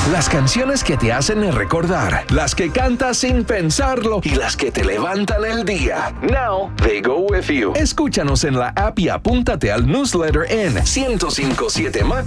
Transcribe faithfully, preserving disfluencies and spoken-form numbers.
Las canciones que te hacen recordar, las que cantas sin pensarlo y las que te levantan el día. Now they go with you. Escúchanos en la app y apúntate al newsletter en ciento cinco punto siete max